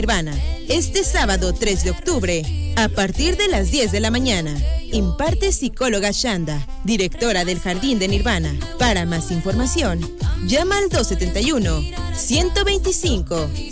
Nirvana, este sábado 3 de octubre, a partir de las 10 de la mañana. Imparte psicóloga Shanda, directora del Jardín de Nirvana. Para más información, llama al 271-125